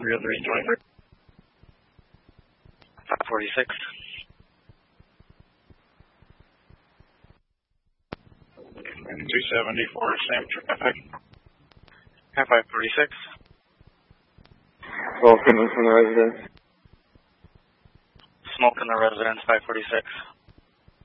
303 joint. 546. 274, same traffic. Car 546. Smoke in the residence. Smoke in the residence, 546.